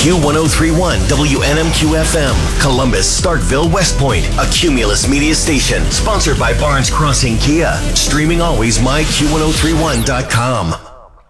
Q1031 WNMQ FM, Columbus, Starkville, West Point, a Cumulus media station. Sponsored by Barnes Crossing Kia. Streaming always myQ1031.com.